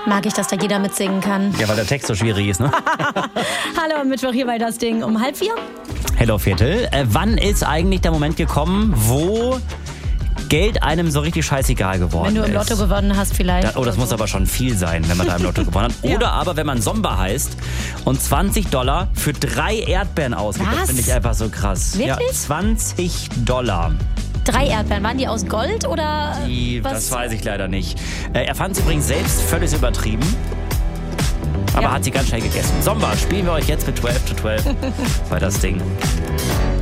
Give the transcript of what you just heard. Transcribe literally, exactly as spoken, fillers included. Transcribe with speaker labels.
Speaker 1: Mag ich, dass da jeder mitsingen kann.
Speaker 2: Ja, weil der Text so schwierig ist, ne?
Speaker 1: Hallo am Mittwoch hier bei Das Ding um halb vier.
Speaker 2: Hello Viertel. Äh, wann ist eigentlich der Moment gekommen, wo Geld einem so richtig scheißegal geworden ist?
Speaker 1: Wenn du im Lotto gewonnen hast vielleicht.
Speaker 2: Da, oh, das muss aber schon viel sein, wenn man da im Lotto gewonnen hat.
Speaker 1: Ja.
Speaker 2: Oder aber, wenn man Somba heißt und zwanzig Dollar für drei Erdbeeren ausgibt.
Speaker 1: Was?
Speaker 2: Das finde ich einfach so krass.
Speaker 1: Wirklich?
Speaker 2: Ja, zwanzig Dollar.
Speaker 1: Drei Erdbeeren. Waren die aus Gold oder
Speaker 2: Die,
Speaker 1: was?
Speaker 2: das weiß ich leider nicht. Äh, er fand es übrigens selbst völlig übertrieben. Aber
Speaker 1: Ja.
Speaker 2: hat sie ganz schnell gegessen. Somba spielen wir euch jetzt mit zwölf zu zwölf bei Das Ding.